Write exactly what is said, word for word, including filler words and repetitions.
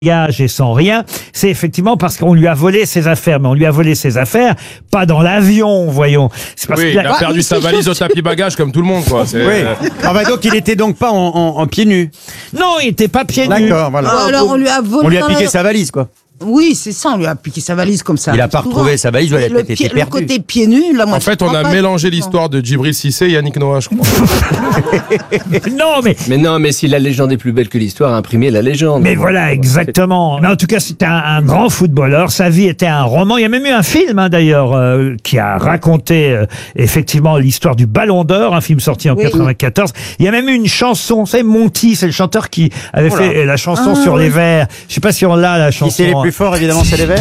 gage et sans rien, c'est effectivement parce qu'on lui a volé ses affaires. Mais on lui a volé ses affaires, pas dans l'avion, voyons. C'est parce Oui, qu'il il a perdu sa valise au tapis bagage comme tout le monde, quoi. C'est- Oui. Ah bah donc il était donc pas en, en- en pieds nus. Non, il était pas pieds nus. D'accord, voilà. Ou alors on lui a volé. On lui a dans piqué la- sa valise, quoi. Oui, c'est ça, on lui a piqué sa valise comme ça. Il a pas Souvent. retrouvé sa valise, ou elle a le, peut-être pied- été le perdue. côté pieds nus, là, moi, En je fait, on comprends a pas mélangé du tout. l'histoire de Djibril Cissé et Yannick Noah, je crois. Non, mais Mais non, mais si la légende est plus belle que l'histoire, imprimez la légende. Mais voilà, exactement. Mais en tout cas, c'était un, un grand footballeur. Sa vie était un roman. Il y a même eu un film, hein, d'ailleurs, euh, qui a raconté euh, effectivement l'histoire du Ballon d'Or, un film sorti en Oui. quatre-vingt-quatorze. Il y a même eu une chanson. C'est Monty, c'est le chanteur qui avait Oh là. fait euh, la chanson Ah, sur oui. les vers. Je sais pas si on l'a la Qui chanson. c'est les plus forts, évidemment, c'est les Verts.